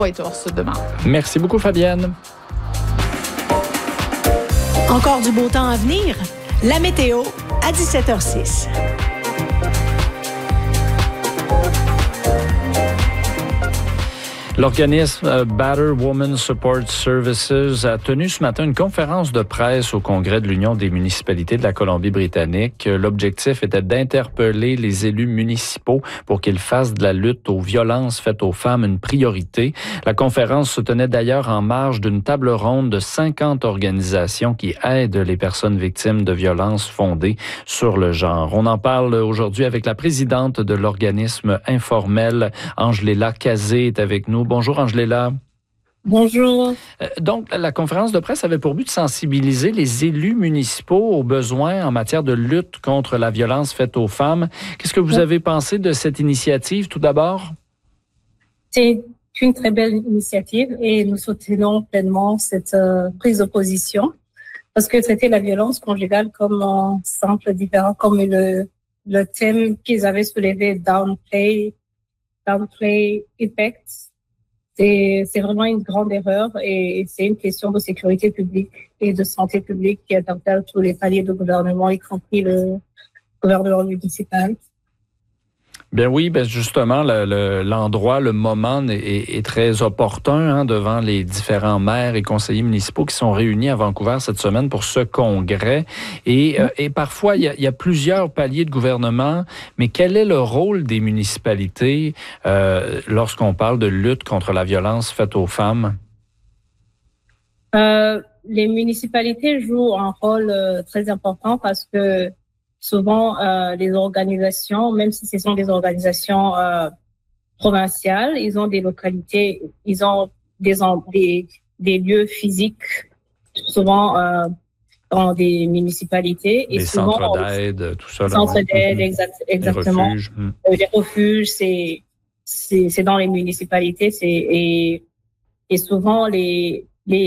Whitehorse demain. Merci beaucoup, Fabienne. Encore du beau temps à venir? La météo à 17h06. L'organisme Battered Women Support Services a tenu ce matin une conférence de presse au Congrès de l'Union des municipalités de la Colombie-Britannique. L'objectif était d'interpeller les élus municipaux pour qu'ils fassent de la lutte aux violences faites aux femmes une priorité. La conférence se tenait d'ailleurs en marge d'une table ronde de 50 organisations qui aident les personnes victimes de violences fondées sur le genre. On en parle aujourd'hui avec la présidente de l'organisme informel, Angeléla Cazé, est avec nous. Bonjour Angeléla. Bonjour. Donc, la conférence de presse avait pour but de sensibiliser les élus municipaux aux besoins en matière de lutte contre la violence faite aux femmes. Qu'est-ce que vous avez pensé de cette initiative tout d'abord? C'est une très belle initiative et nous soutenons pleinement cette prise de position parce que traiter la violence conjugale comme un simple différent, comme le thème qu'ils avaient soulevé, downplay effect, c'est vraiment une grande erreur et c'est une question de sécurité publique et de santé publique qui interpelle tous les paliers de gouvernement, y compris le gouvernement municipal. Ben oui, justement, l'endroit, le moment est très opportun devant les différents maires et conseillers municipaux qui sont réunis à Vancouver cette semaine pour ce congrès. Et parfois, il y a plusieurs paliers de gouvernement, mais quel est le rôle des municipalités lorsqu'on parle de lutte contre la violence faite aux femmes? Les municipalités jouent un rôle très important parce que souvent, les organisations, même si ce sont des organisations provinciales, ils ont des localités, ils ont des lieux physiques, souvent dans des municipalités. Des centres d'aide, tout ça. Centres d'aide, exactement. Les refuges. Les refuges, c'est dans les municipalités. Et souvent, les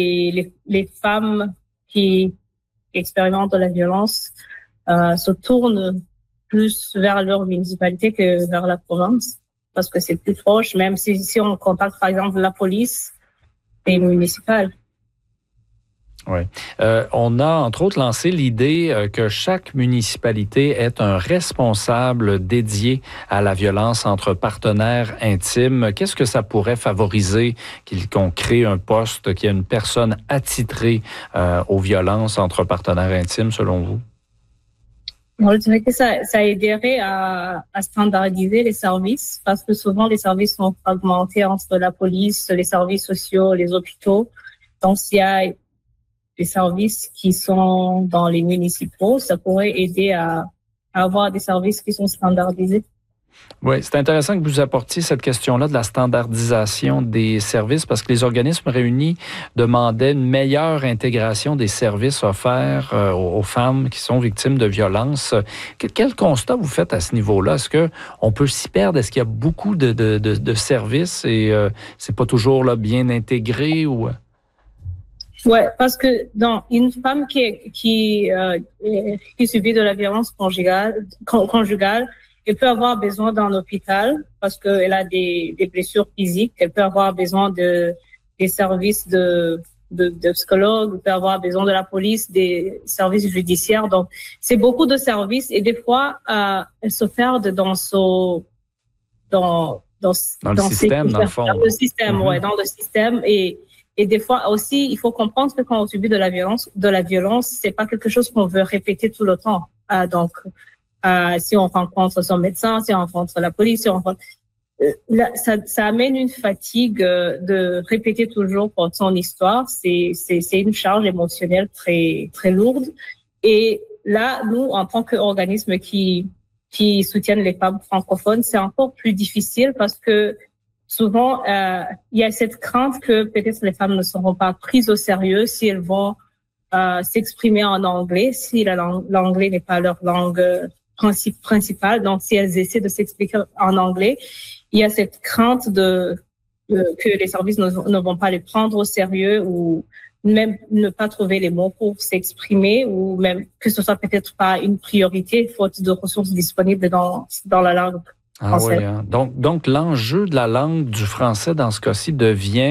femmes qui expérimentent de la violence se tournent plus vers leur municipalité que vers la province parce que c'est plus proche, même si on contacte par exemple la police et le municipal. Oui. On a entre autres lancé l'idée que chaque municipalité est un responsable dédié à la violence entre partenaires intimes. Qu'est-ce que ça pourrait favoriser qu'on crée un poste, qu'il y ait une personne attitrée aux violences entre partenaires intimes selon vous? Je dirais que ça aiderait à standardiser les services parce que souvent les services sont fragmentés entre la police, les services sociaux, les hôpitaux. Donc, s'il y a des services qui sont dans les municipaux, ça pourrait aider à avoir des services qui sont standardisés. Oui, c'est intéressant que vous apportiez cette question-là de la standardisation des services parce que les organismes réunis demandaient une meilleure intégration des services offerts aux femmes qui sont victimes de violences. Quel constat vous faites à ce niveau-là? Est-ce qu'on peut s'y perdre? Est-ce qu'il y a beaucoup de services et c'est pas toujours là, bien intégré ou... Ouais, parce que dans une femme qui subit de la violence conjugale, elle peut avoir besoin d'un hôpital parce qu'elle a des blessures physiques. Elle peut avoir besoin des services de psychologues. Elle peut avoir besoin de la police, des services judiciaires. Donc, c'est beaucoup de services et des fois, elle se perd dans le système, dans le fond. Dans le système, ouais, dans le système. Et des fois aussi, il faut comprendre que quand on subit de la violence, c'est pas quelque chose qu'on veut répéter tout le temps. Donc, si on rencontre son médecin, si on rencontre la police, ça amène une fatigue de répéter toujours son histoire. C'est une charge émotionnelle très très lourde. Et là, nous, en tant qu'organisme qui soutiennent les femmes francophones, c'est encore plus difficile parce que souvent il y a cette crainte que peut-être les femmes ne seront pas prises au sérieux si elles vont s'exprimer en anglais, si l'anglais n'est pas leur langue principale. Donc, si elles essaient de s'expliquer en anglais, il y a cette crainte que les services ne vont pas les prendre au sérieux ou même ne pas trouver les mots pour s'exprimer ou même que ce soit peut-être pas une priorité faute de ressources disponibles dans la langue française. Ah oui, hein? Donc l'enjeu de la langue du français dans ce cas-ci devient